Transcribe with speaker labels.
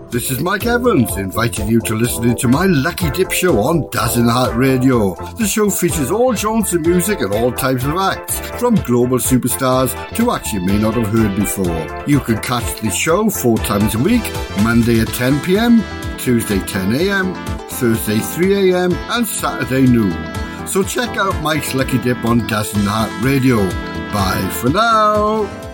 Speaker 1: This is Mike Evans, inviting you to listen to my Lucky Dip show on Dazzling Heart Radio. The show features all genres of music and all types of acts, from global superstars to acts you may not have heard before. You can catch the show 4 times a week, Monday at 10 p.m, Tuesday 10 a.m, Thursday 3 a.m, and Saturday noon. So check out Mike's Lucky Dip on Dazzling Heart Radio. Bye for now.